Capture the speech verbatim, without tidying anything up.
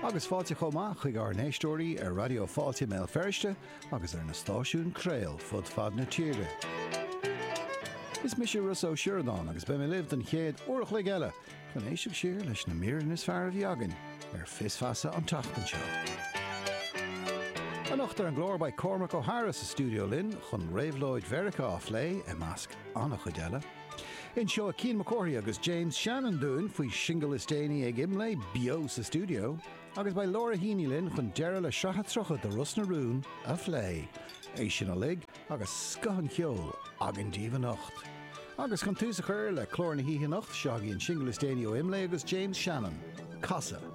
Agus fáilte chomá chuig ar néistóirí ar radio Fáilte Mail Ferriste agus ar na stáisiún Crail fud fad na tíre. Is mis Russo Sheridan agus be me liv den chéad uach le geile chun éisiach siar leis na mírin is fear a bheagan ar fisfasa an tachtan seo. Anachtar an glór by Cormac O'Hara sa studio linn chun Raibhlóid Verica á phlé e masc annach chudeile. In seo Cian McCorry agus James Shannon dún faoi single is déine ag imlé bio sa studio agus by Laura Heaney linn chun deire le seacha trocha de Rusna Rún a phlé. É sin a lig agus scahan ceol agin díomh anocht. Agus chun tús a chur le clór na híhe nacht seagaí an single is déine ó imlé agus James Shannon. Casa.